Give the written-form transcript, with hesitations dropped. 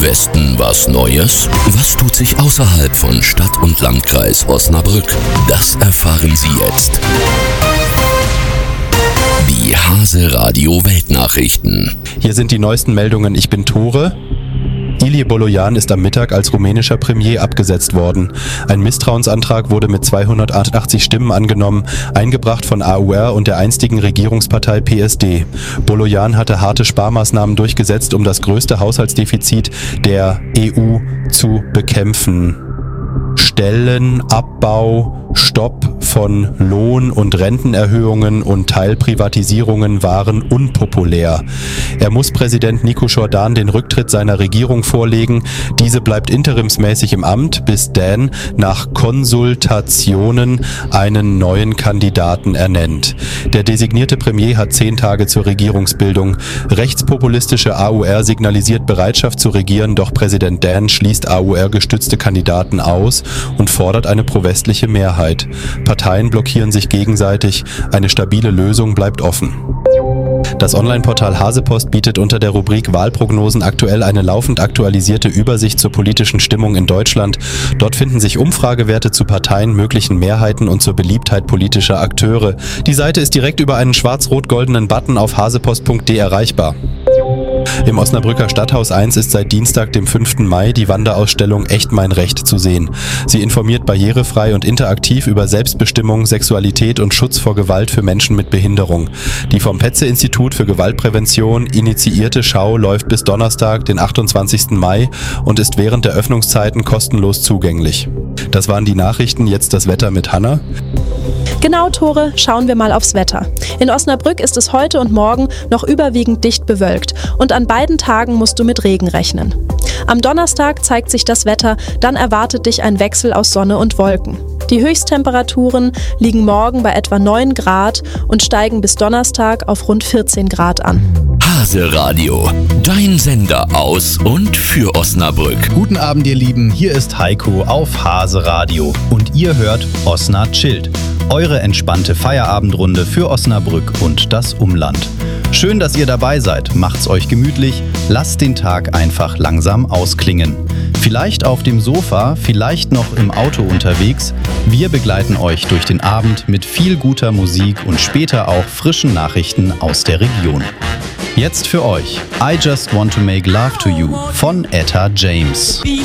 Im Westen was Neues? Was tut sich außerhalb von Stadt und Landkreis Osnabrück? Das erfahren Sie jetzt. Die Hase Radio Weltnachrichten. Hier sind die neuesten Meldungen. Ich bin Tore. Ilie Bolojan ist am Mittag als rumänischer Premier abgesetzt worden. Ein Misstrauensantrag wurde mit 288 Stimmen angenommen, eingebracht von AUR und der einstigen Regierungspartei PSD. Bolojan hatte harte Sparmaßnahmen durchgesetzt, um das größte Haushaltsdefizit der EU zu bekämpfen. Stellenabbau, Stopp von Lohn- und Rentenerhöhungen und Teilprivatisierungen waren unpopulär. Er muss Präsident Nico Jordan den Rücktritt seiner Regierung vorlegen. Diese bleibt interimsmäßig im Amt, bis Dan nach Konsultationen einen neuen Kandidaten ernennt. Der designierte Premier hat 10 Tage zur Regierungsbildung. Rechtspopulistische AUR signalisiert Bereitschaft zu regieren, doch Präsident Dan schließt AUR-gestützte Kandidaten aus und fordert eine pro-westliche Mehrheit. Parteien blockieren sich gegenseitig. Eine stabile Lösung bleibt offen. Das Online-Portal Hasepost bietet unter der Rubrik Wahlprognosen aktuell eine laufend aktualisierte Übersicht zur politischen Stimmung in Deutschland. Dort finden sich Umfragewerte zu Parteien, möglichen Mehrheiten und zur Beliebtheit politischer Akteure. Die Seite ist direkt über einen schwarz-rot-goldenen Button auf hasepost.de erreichbar. Im Osnabrücker Stadthaus 1 ist seit Dienstag, dem 5. Mai, die Wanderausstellung Echt mein Recht zu sehen. Sie informiert barrierefrei und interaktiv über Selbstbestimmung, Sexualität und Schutz vor Gewalt für Menschen mit Behinderung. Die vom Petze-Institut für Gewaltprävention initiierte Schau läuft bis Donnerstag, den 28. Mai und ist während der Öffnungszeiten kostenlos zugänglich. Das waren die Nachrichten, jetzt das Wetter mit Hanna. Genau, Tore, schauen wir mal aufs Wetter. In Osnabrück ist es heute und morgen noch überwiegend dicht bewölkt und an beiden Tagen musst du mit Regen rechnen. Am Donnerstag zeigt sich das Wetter, dann erwartet dich ein Wechsel aus Sonne und Wolken. Die Höchsttemperaturen liegen morgen bei etwa 9 Grad und steigen bis Donnerstag auf rund 14 Grad an. Hase Radio, dein Sender aus und für Osnabrück. Guten Abend, ihr Lieben, hier ist Heiko auf Hase Radio und ihr hört Osna Chillt, eure entspannte Feierabendrunde für Osnabrück und das Umland. Schön, dass ihr dabei seid, macht's euch gemütlich, lasst den Tag einfach langsam ausklingen. Vielleicht auf dem Sofa, vielleicht noch im Auto unterwegs. Wir begleiten euch durch den Abend mit viel guter Musik und später auch frischen Nachrichten aus der Region. Jetzt für euch I Just Want to Make Love to You von Etta James.